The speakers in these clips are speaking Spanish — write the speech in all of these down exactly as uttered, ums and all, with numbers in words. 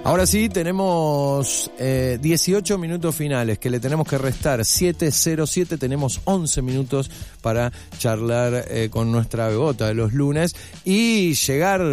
Ahora sí, tenemos eh, dieciocho minutos finales que le tenemos que restar. siete cero siete, tenemos once minutos para charlar eh, con nuestra bebota de los lunes y llegar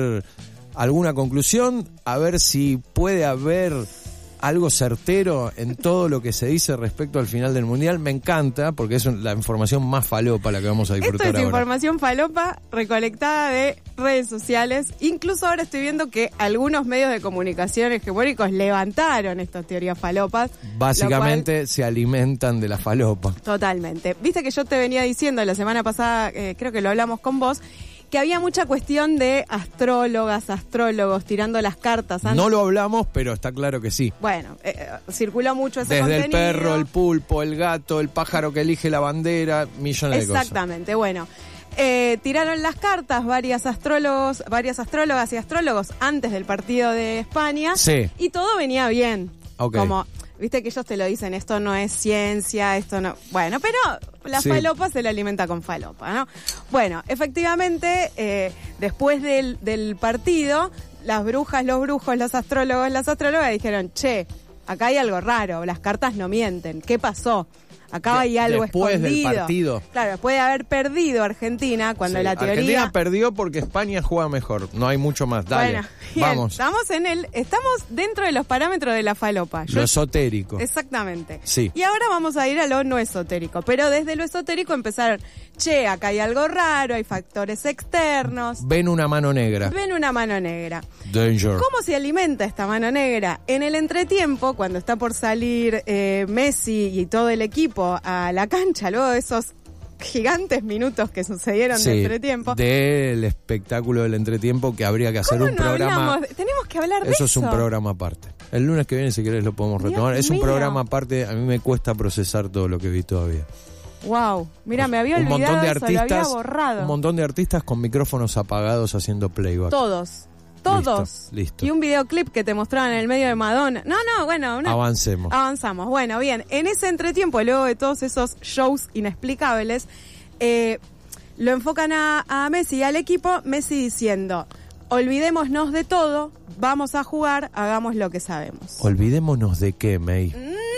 a alguna conclusión, a ver si puede haber algo certero en todo lo que se dice respecto al final del Mundial. Me encanta, porque es la información más falopa la que vamos a disfrutar ahora. Esto es información falopa recolectada de redes sociales. Incluso ahora estoy viendo que algunos medios de comunicación hegemónicos levantaron estas teorías falopas. Básicamente cual, se alimentan de la falopa. Totalmente. Viste que yo te venía diciendo la semana pasada, eh, creo que lo hablamos con vos, que había mucha cuestión de astrólogas, astrólogos tirando las cartas. Antes. No lo hablamos, pero está claro que sí. Bueno, eh, circuló mucho ese Desde contenido. el perro, el pulpo, el gato, el pájaro que elige la bandera, millones de cosas. Exactamente, bueno. Eh, tiraron las cartas varias astrólogos, varias astrólogas y astrólogos antes del partido de España. Sí. Y todo venía bien. Okay. Como, viste que ellos te lo dicen, esto no es ciencia, esto no... Bueno, pero la sí. falopa se la alimenta con falopa, ¿no? Bueno, efectivamente, eh, después del, del partido, las brujas, los brujos, los astrólogos, las astrólogas dijeron, che, acá hay algo raro, las cartas no mienten, ¿qué pasó? Acá de, hay algo después escondido. Del partido. Claro, después de haber perdido Argentina, cuando sí, la teoría... Argentina perdió porque España juega mejor. No hay mucho más. Dale, bueno, bien, vamos. Estamos en el, estamos dentro de los parámetros de la falopa. Yo, lo esotérico. Exactamente. Sí. Y ahora vamos a ir a lo no esotérico. Pero desde lo esotérico empezaron, che, acá hay algo raro, hay factores externos. Ven una mano negra. Ven una mano negra. Danger. ¿Cómo se alimenta esta mano negra? En el entretiempo, cuando está por salir eh, Messi y todo el equipo a la cancha, luego de esos gigantes minutos que sucedieron sí, de entretiempo. Del espectáculo del entretiempo que habría que hacer un no programa. Hablamos? Tenemos que hablar de eso. Eso es un eso. programa aparte. El lunes que viene, si querés, lo podemos retomar. Dios es un mío. programa aparte. A mí me cuesta procesar todo lo que vi todavía. Wow, mira, me había un olvidado montón de eso, artistas, lo había borrado. Un montón de artistas con micrófonos apagados haciendo playback. Todos. Todos. Listo, listo. Y un videoclip que te mostraban en el medio de Madonna. No, no, bueno. Una... Avancemos. Avanzamos. Bueno, bien. En ese entretiempo, luego de todos esos shows inexplicables, eh, lo enfocan a, a Messi y al equipo. Messi diciendo, olvidémonos de todo, vamos a jugar, hagamos lo que sabemos. Olvidémonos de qué, May.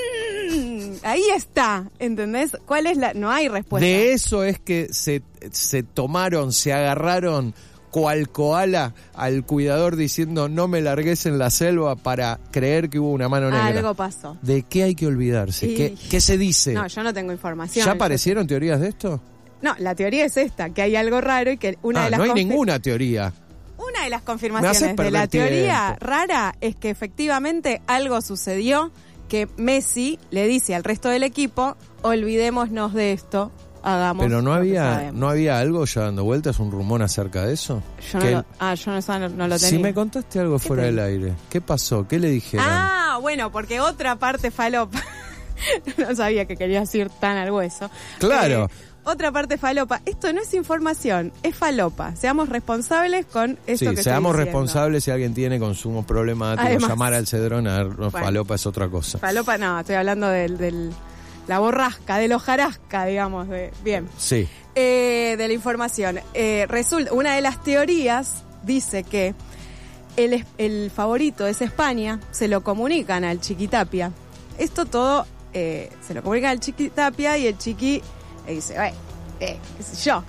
Mm, ahí está, ¿entendés? ¿Cuál es la...? No hay respuesta. De eso es que se, se tomaron, se agarraron... cual koala al cuidador diciendo no me largues en la selva para creer que hubo una mano negra. Algo pasó. ¿De qué hay que olvidarse? Y... ¿Qué, ¿Qué se dice? No, yo no tengo información. ¿Ya aparecieron yo... teorías de esto? No, la teoría es esta, que hay algo raro y que una ah, de las... no hay confi... ninguna teoría. Una de las confirmaciones de la teoría tiempo. rara es que efectivamente algo sucedió que Messi le dice al resto del equipo, olvidémonos de esto. Hagamos pero no había no no había algo ya dando vueltas, un rumor acerca de eso. Yo no lo, ah yo no, no, no lo tenía. Si me contaste algo fuera del aire, ¿qué pasó? ¿Qué le dijeron? Ah, bueno, porque otra parte falopa. No sabía que querías ir tan al hueso. Claro. Eh, otra parte falopa. Esto no es información, es falopa. Seamos responsables con esto sí, que seamos estoy responsables si alguien tiene consumo problemático. Además, llamar al Cedrón a ver, no, bueno, falopa es otra cosa. Falopa no, estoy hablando del... del la borrasca, del hojarasca, digamos. De, bien. Sí. Eh, de la información. Eh, resulta, una de las teorías dice que el, el favorito es España, se lo comunican al Chiquitapia. Esto todo eh, se lo comunican al Chiquitapia y el Chiqui le dice, eh, eh, qué sé yo.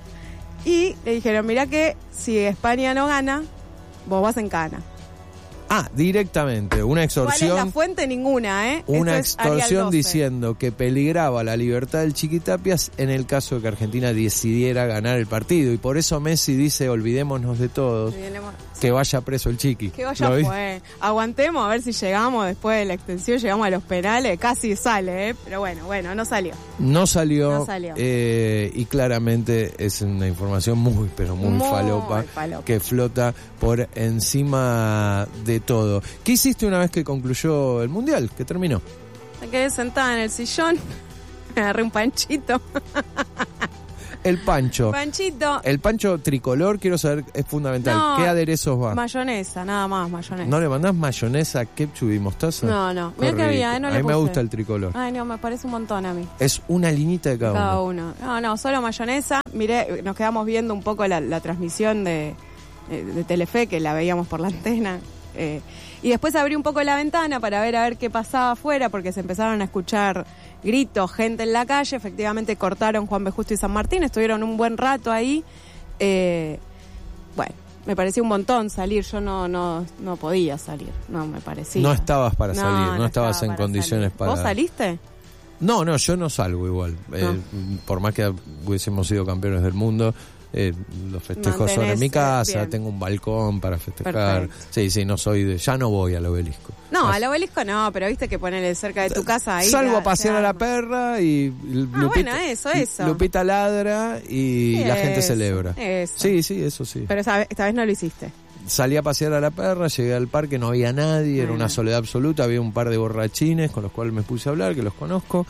Y le dijeron, mirá que si España no gana, vos vas en cana. Ah, directamente, una extorsión. ¿Cuál es la fuente? Ninguna, ¿eh? Una Esto es extorsión diciendo que peligraba la libertad del Chiquitapias en el caso de que Argentina decidiera ganar el partido. Y por eso Messi dice, olvidémonos de todos, Olvidemos, que sí. vaya preso el Chiqui. Que vaya, pues. Aguantemos a ver si llegamos después de la extensión, llegamos a los penales, casi sale, ¿eh? Pero bueno, bueno, no salió. No salió. No salió. Eh, y claramente es una información muy, pero muy, muy falopa, falopa, que flota por encima de todo. ¿Qué hiciste una vez que concluyó el Mundial? ¿Qué terminó? Me quedé sentada en el sillón, me agarré un panchito. El pancho. Panchito. El pancho tricolor, quiero saber, es fundamental. No, ¿qué aderezos va? Mayonesa, nada más, mayonesa. ¿No le mandás mayonesa, ketchup y mostaza? No, no. Mira que había, ¿eh? No a le mí puse. me gusta el tricolor. Ay, no, me parece un montón a mí. Es una liñita de cada, cada uno. uno. No, no, solo mayonesa. Miré, nos quedamos viendo un poco la, la transmisión de, de, de Telefe, que la veíamos por la antena. Eh, y después abrí un poco la ventana para ver a ver qué pasaba afuera, porque se empezaron a escuchar gritos, gente en la calle. Efectivamente cortaron Juan B. Justo y San Martín, estuvieron un buen rato ahí. Eh, bueno, me parecía un montón salir, yo no no no podía salir, no me parecía. No estabas para No, salir, no, no estabas estaba en para condiciones salir. para... ¿Vos saliste? No, no, yo no salgo igual. No. Eh, por más que hubiésemos sido campeones del mundo, eh, los festejos Mantenés, son en mi casa, bien. tengo un balcón para festejar. Perfecto. Sí, sí, no soy de... Ya no voy al obelisco. No, Así- al obelisco no, pero viste que ponele cerca de tu casa ahí. Salgo ya- a pasear ya a la arma. perra y Ah, bueno, eso, eso. Lupita ladra y la gente Eso, celebra. eso. Sí, sí, eso sí. Pero esta vez, esta vez no lo hiciste. Salí a pasear a la perra, llegué al parque, no había nadie, era Ah. una soledad absoluta, había un par de borrachines con los cuales me puse a hablar, que los conozco.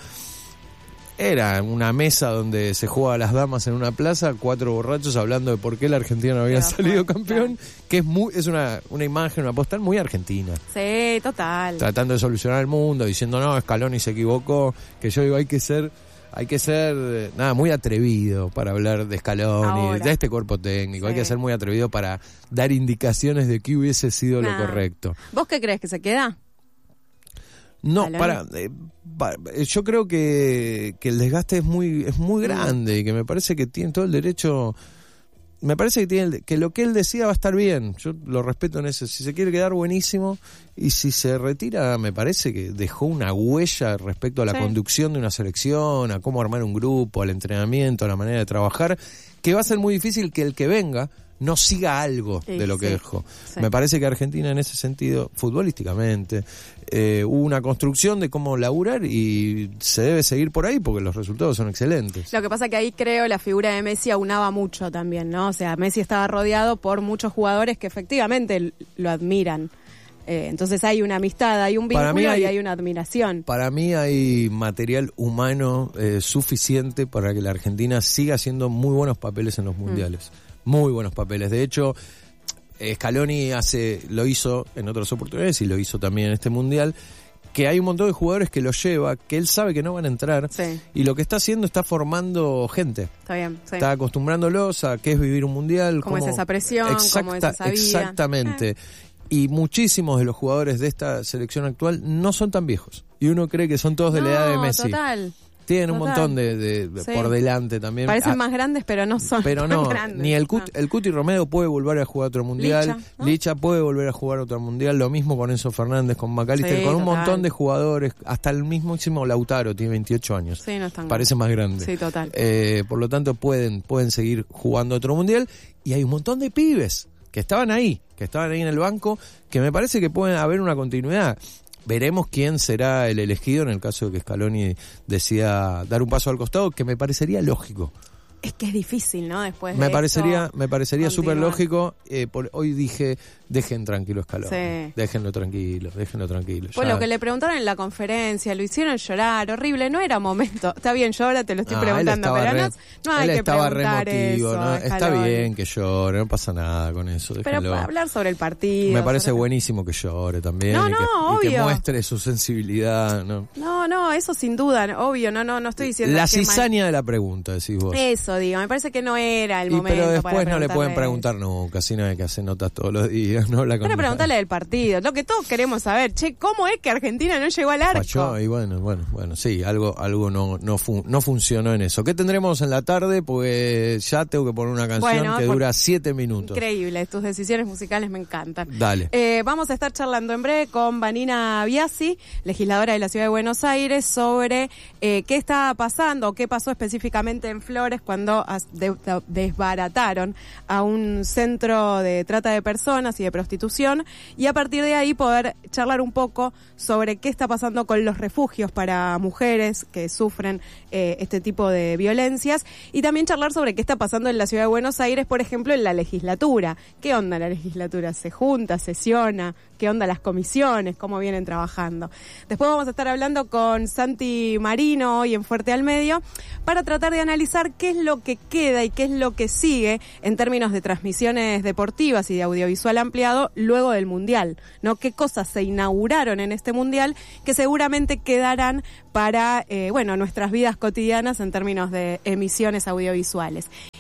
Era una mesa donde se juega a las damas en una plaza, cuatro borrachos hablando de por qué la Argentina no había Pero, salido claro. campeón, que es muy es una, una imagen, una postal muy argentina. Sí, total. Tratando de solucionar el mundo, diciendo no, Scaloni se equivocó, que yo digo hay que ser, hay que ser, eh, nada, muy atrevido para hablar de Scaloni, Ahora. de este cuerpo técnico, hay Sí. que ser muy atrevido para dar indicaciones de qué hubiese sido Nah. lo correcto. ¿Vos qué crees que se queda? No, Scaloni. para, eh, pa- yo creo que, que el desgaste es muy, es muy grande y que me parece que tiene todo el derecho. Me parece que tiene el- que lo que él decida va a estar bien. Yo lo respeto en eso. Si se quiere quedar, buenísimo. Y si se retira, me parece que dejó una huella respecto a la Sí. conducción de una selección, a cómo armar un grupo, al entrenamiento, a la manera de trabajar, que va a ser muy difícil que el que venga no siga algo Sí, de lo que sí, dejó. sí. Me parece que Argentina en ese sentido, futbolísticamente, eh, hubo una construcción de cómo laburar y se debe seguir por ahí porque los resultados son excelentes. Lo que pasa que ahí creo la figura de Messi aunaba mucho también, ¿no? O sea, Messi estaba rodeado por muchos jugadores que efectivamente l- lo admiran. Eh, entonces hay una amistad, hay un Para vínculo mí hay- y hay una admiración. Para mí hay material humano eh, suficiente para que la Argentina siga haciendo muy buenos papeles en los mundiales. Muy buenos papeles. De hecho, eh, Scaloni hace, lo hizo en otras oportunidades y lo hizo también en este mundial, que hay un montón de jugadores que lo lleva, que él sabe que no van a entrar, Sí. y lo que está haciendo está formando gente. Está bien, sí. Está acostumbrándolos a qué es vivir un mundial. Cómo es esa presión, cómo es esa vida. Exactamente. Y muchísimos de los jugadores de esta selección actual no son tan viejos. Y uno cree que son todos de la edad de No, Messi. total. Tienen un total. montón de, de- de Sí. por delante también. Parecen Ah, más grandes, pero no son pero tan no, grandes. ni el, Cut, No. el Cuti Romero puede volver a jugar otro mundial. Licha, ¿no? Licha puede volver a jugar otro mundial. Lo mismo con Enzo Fernández, con McAllister, Sí, con un total. montón de jugadores. Hasta el mismísimo Lautaro tiene veintiocho años. Sí, no están Parece más grande. Sí, total. Eh, por lo tanto, pueden, pueden seguir jugando otro mundial. Y hay un montón de pibes que estaban ahí, que estaban ahí en el banco, que me parece que pueden haber una continuidad. Veremos quién será el elegido en el caso de que Scaloni decida dar un paso al costado, que me parecería lógico. Es que es difícil, ¿no? Después Me de parecería, esto, me parecería súper continuar. lógico. Eh, por, hoy dije, dejen tranquilo a Scaloni. Sí. Déjenlo tranquilo, déjenlo tranquilo. Pues Ya- lo que le preguntaron en la conferencia, lo hicieron llorar, horrible, no era momento. Está bien, yo ahora te lo estoy Ah, él preguntando, estaba pero re- no, no hay él que estaba re preguntar emotivo, eso. ¿no? a Está Scaloni. bien que llore, no pasa nada con eso. Pero Déjenlo. para hablar sobre el partido. Me parece sobre- buenísimo que llore también. No, y, que, no, y que obvio. muestre su sensibilidad. ¿no? No, no, eso sin duda, obvio, no, no, no estoy diciendo La que mal- cizaña de la pregunta, decís vos. Eso, digo, me parece que no era el Y, momento. pero para después no le pueden preguntarle preguntar nunca, si no hay que hacer notas todos los días. No habla con Bueno, preguntarle del partido, lo que todos queremos saber, che, ¿cómo es que Argentina no llegó al arco? Falló, y bueno, bueno, bueno, sí, algo, algo no, no, fu- no funcionó en eso. ¿Qué tendremos en la tarde? Pues ya tengo que poner una canción Bueno, que por- dura siete minutos. Increíble, tus decisiones musicales me encantan. Dale. Eh, vamos a estar charlando en breve con Vanina Biasi, legisladora de la Ciudad de Buenos Aires, sobre eh, qué está pasando, qué pasó específicamente en Flores cuando as- de- de- desbarataron a un centro de trata de personas y de prostitución, y a partir de ahí poder charlar un poco sobre qué está pasando con los refugios para mujeres que sufren eh, este tipo de violencias, y también charlar sobre qué está pasando en la Ciudad de Buenos Aires, por ejemplo, en la legislatura. ¿Qué onda la legislatura? ¿Se junta, sesiona? ¿Qué onda las comisiones? ¿Cómo vienen trabajando? Después vamos a estar hablando con Santi Marino hoy en Fuerte al Medio para tratar de analizar qué es lo que queda y qué es lo que sigue en términos de transmisiones deportivas y de audiovisual ampliado luego del Mundial, ¿no? ¿Qué cosas se inauguraron en este Mundial que seguramente quedarán para, eh, bueno, nuestras vidas cotidianas en términos de emisiones audiovisuales?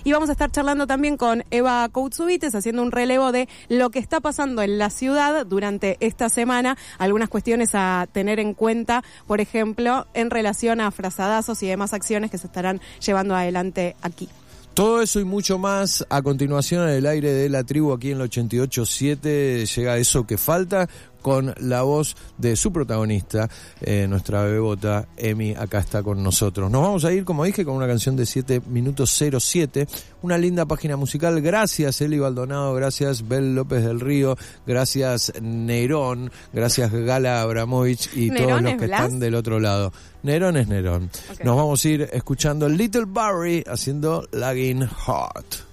Y vamos a estar charlando también con Eva Koutsubites, haciendo un relevo de lo que está pasando en la ciudad durante esta semana, algunas cuestiones a tener en cuenta, por ejemplo, en relación a frazadazos y demás acciones que se estarán llevando adelante aquí. Todo eso y mucho más a continuación en el aire de la tribu aquí en el ochenta y ocho punto siete. Llega Eso que Falta con la voz de su protagonista, eh, nuestra bebota Emi, acá está con nosotros. Nos vamos a ir, como dije, con una canción de siete minutos cero siete, una linda página musical. Gracias Eli Baldonado, gracias Bel López del Río, gracias Nerón, gracias Gala Abramovich y ¿Nerón todos los es que Blas? están del otro lado. Nerón es Nerón. Okay. Nos vamos a ir escuchando Little Barry haciendo Lagging Heart.